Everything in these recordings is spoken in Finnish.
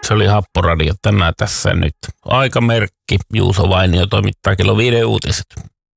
Se oli Happoradio tänään tässä nyt. Aikamerkki. Juuso Vainio toimittaa kello 5 uutiset.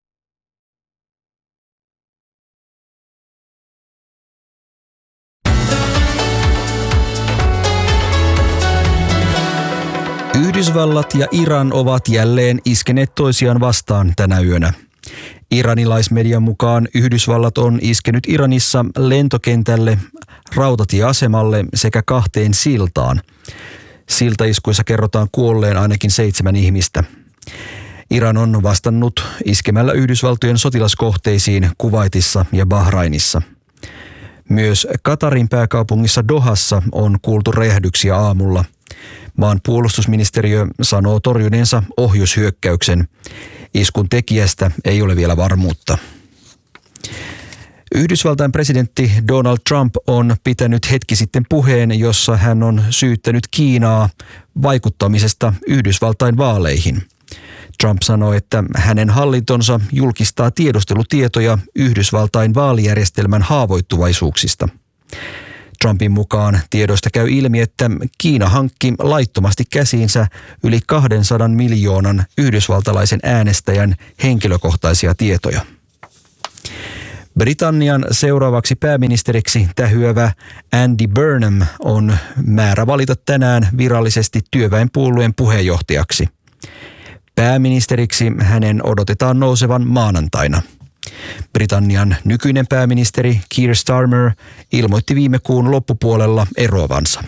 Yhdysvallat ja Iran ovat jälleen iskeneet toisiaan vastaan tänä yönä. Iranilaismedian mukaan Yhdysvallat on iskenyt Iranissa lentokentälle, rautatieasemalle sekä 2 siltaan. Siltaiskuissa kerrotaan kuolleen ainakin 7 ihmistä. Iran on vastannut iskemällä Yhdysvaltojen sotilaskohteisiin Kuwaitissa ja Bahrainissa. Myös Katarin pääkaupungissa Dohassa on kuultu räjähdyksiä aamulla. Maan puolustusministeriö sanoo torjuneensa ohjushyökkäyksen. Iskun tekijästä ei ole vielä varmuutta. Yhdysvaltain presidentti Donald Trump on pitänyt hetki sitten puheen, jossa hän on syyttänyt Kiinaa vaikuttamisesta Yhdysvaltain vaaleihin. Trump sanoi, että hänen hallintonsa julkistaa tiedustelutietoja Yhdysvaltain vaalijärjestelmän haavoittuvaisuuksista. Trumpin mukaan tiedoista käy ilmi, että Kiina hankki laittomasti käsiinsä yli 200 miljoonan yhdysvaltalaisen äänestäjän henkilökohtaisia tietoja. Britannian seuraavaksi pääministeriksi tähyävä Andy Burnham on määrä valita tänään virallisesti työväenpuolueen puheenjohtajaksi. Pääministeriksi hänen odotetaan nousevan maanantaina. Britannian nykyinen pääministeri Keir Starmer ilmoitti viime kuun loppupuolella eroavansa.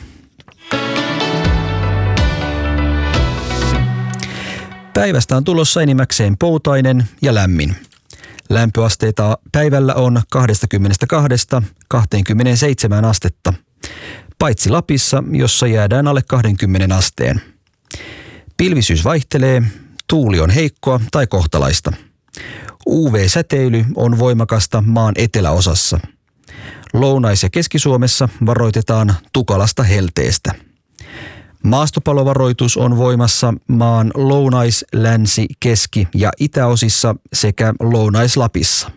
Päivästä on tulossa enimmäkseen poutainen ja lämmin. Lämpöasteita päivällä on 22–27 astetta, paitsi Lapissa, jossa jäädään alle 20 asteen. Pilvisyys vaihtelee, tuuli on heikkoa tai kohtalaista. UV-säteily on voimakasta maan eteläosassa. Lounais- ja Keski-Suomessa varoitetaan tukalasta helteestä. Maastopalovaroitus on voimassa maan lounais-, länsi-, keski- ja itäosissa sekä Lounais-Lapissa.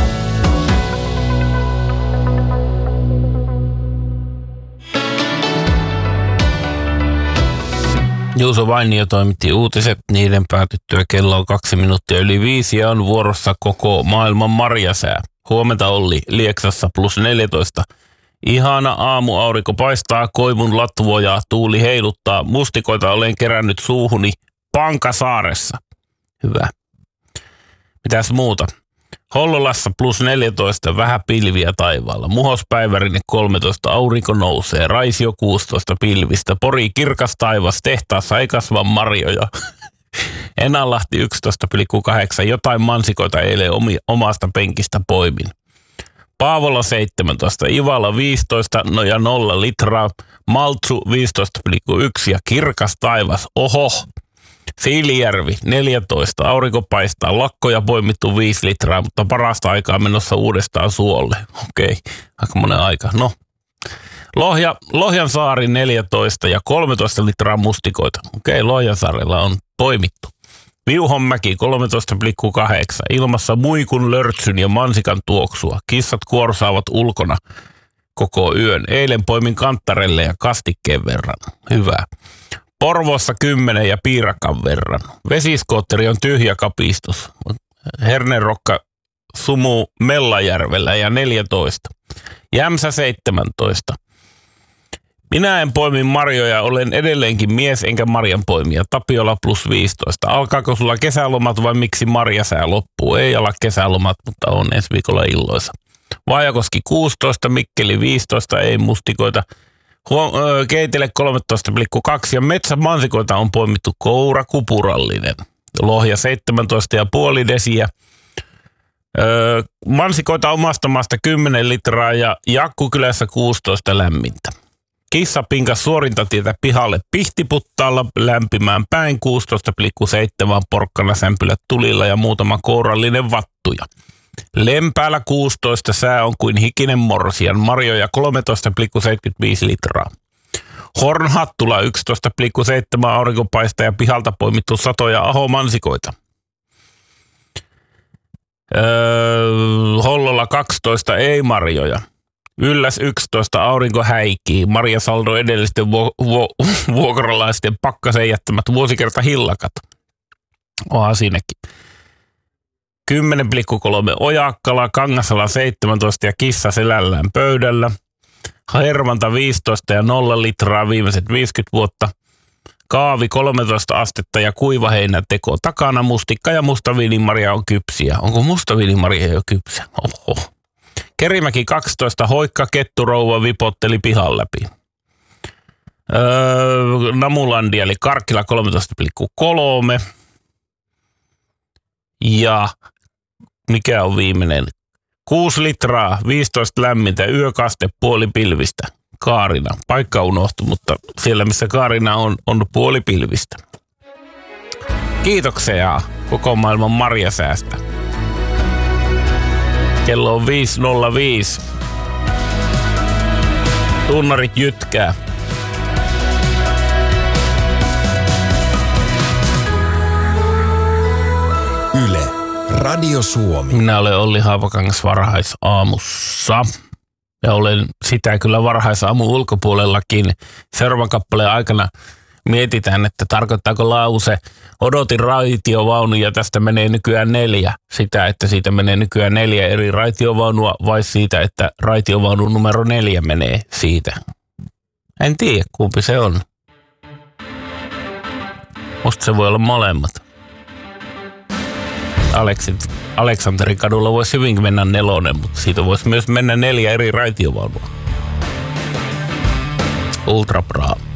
Juuso Vainio toimitti uutiset, niiden päätyttyä kello on 2 minuuttia yli 5 ja on vuorossa koko maailman marjasää. Huomenta Olli, Lieksassa +14. Ihana aamuaurinko paistaa, koivun latvojaa, tuuli heiluttaa, mustikoita olen kerännyt suuhuni Pankasaaressa. Hyvä. Mitäs muuta? Hollolassa +14, vähän pilviä taivaalla. Muhos Päivärinen 13, aurinko nousee. Raisio 16, pilvistä. Pori kirkas taivas, tehtaassa ei kasva marjoja. Enänlahti 11,8, jotain mansikoita eilen omasta penkistä poimin. Paavola 17, Ivala 15 ja 0 litraa. Maltsu 15,1 ja kirkas taivas. Oho! Siilijärvi 14, aurinko paistaa, lakkoja poimittu 5 litraa, mutta parasta aikaa menossa uudestaan suolle. Okei, aika monen aika. No, Lohjansaari 14 ja 13 litraa mustikoita. Okei, Lohjansaarella on poimittu. Viuhonmäki 13,8, ilmassa muikun, lörtsyn ja mansikan tuoksua. Kissat kuorsaavat ulkona koko yön. Eilen poimin kanttarelle ja kastikkeen verran. Hyvä. Porvoossa 10 ja piirakan verran. Vesiskootteri on tyhjä kapistus. Hernerokka sumuu Mellajärvellä ja 14. Jämsä 17. Minä en poimi marjoja, olen edelleenkin mies enkä marjan poimija. Tapiola +15. Alkaako sulla kesälomat vai miksi marjasää loppuu? Ei ala kesälomat, mutta on ensi viikolla illoisa. Vaajakoski 16, Mikkeli 15, ei mustikoita. Keitele 13,2 ja metsämansikoita on poimittu kourakupurallinen. Lohja 17,5 desiä. Mansikoita omasta maasta 10 litraa ja Jakkukylässä 16 lämmintä. Kissa pinkas suorintatietä pihalle Pihtiputtaalla lämpimään päin 16,7 porkkana sämpylät tulilla ja muutama kourallinen vattuja. Lempäällä 16, sää on kuin hikinen morsian, marjoja 13,75 litraa. Hornhattula 11,7 aurinkopaista ja pihalta poimittu satoja ahomansikoita. Hollolla 12 ei marjoja. Ylläs 11, aurinko häikii. Maria Saldo edellisten vuokralaisten Pakkasen jättämät vuosikerta hillakat. Onhan siinäkin. 10,3 Ojakkala, Kangasala 17 ja kissa selällään pöydällä. Hervanta 15 ja 0 litraa viimeiset 50 vuotta. Kaavi 13 astetta ja kuivaheinän teko takana. Mustikka ja mustaviinimaria on kypsiä. Onko mustaviinimaria jo kypsä? Oho. Kerimäki 12, Hoikka Ketturouva vipotteli pihan läpi. Namulandi eli Karkkila 13,3. Ja mikä on viimeinen? 6 litraa, 15 lämmintä, yökaste puoli pilvistä. Kaarina. Paikka unohtui, mutta siellä missä Kaarina on puoli pilvistä. Kiitoksia koko maailman marjasäästä. Kello on 5.05. Tunnarit jytkää. Yle, Radio Suomi. Minä olen Olli Haapakangas varhaisaamussa. Ja olen sitä kyllä varhaisaamun ulkopuolellakin. Seuraavan kappaleen aikana mietitään, että tarkoittaako lause odotin raitiovaunu ja tästä menee nykyään 4. Sitä, että siitä menee nykyään 4 eri raitiovaunua vai siitä, että raitiovaunu numero 4 menee siitä. En tiedä, kumpi se on. Musta se voi olla molemmat. Aleksanterin kadulla voisi hyvinkin mennä 4, mutta siitä voisi myös mennä 4 eri raitiovaunua. Ultra Bra.